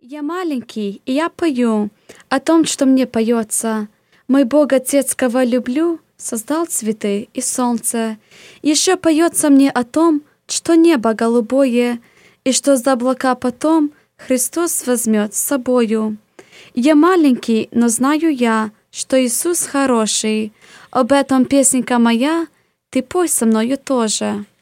Я маленький, и я пою о том, что мне поется. Мой Бог Отец, кого люблю, создал цветы и солнце. Еще поется мне о том, что небо голубое, и что за облака потом Христос возьмет с собою. Я маленький, но знаю я, что Иисус хороший. Об этом песенка моя, ты пой со мною тоже.